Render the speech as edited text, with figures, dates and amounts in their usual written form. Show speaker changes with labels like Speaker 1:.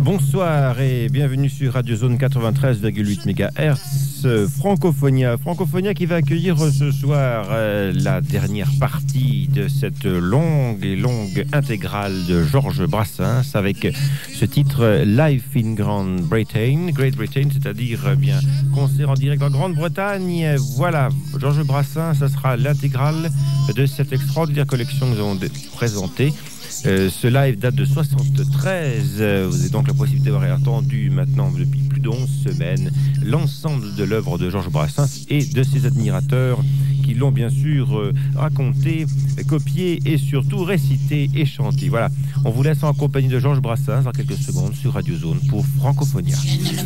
Speaker 1: Bonsoir et bienvenue sur Radio Zone 93,8 MHz Francophonia. Francophonia qui va accueillir ce soir la dernière partie de cette longue intégrale de Georges Brassens avec ce titre Live in Great Britain, c'est-à-dire bien concert en direct en Grande-Bretagne. Voilà, Georges Brassens, ça sera l'intégrale de cette extraordinaire collection que nous avons présentée. Ce live date de 73. Vous avez donc la possibilité d'avoir entendu maintenant depuis plus de 11 semaines l'ensemble de l'œuvre de Georges Brassens et de ses admirateurs qui l'ont bien sûr raconté, copié et surtout récité et chanté. Voilà, on vous laisse en compagnie de Georges Brassens dans quelques secondes sur Radio Zone pour Francophonia.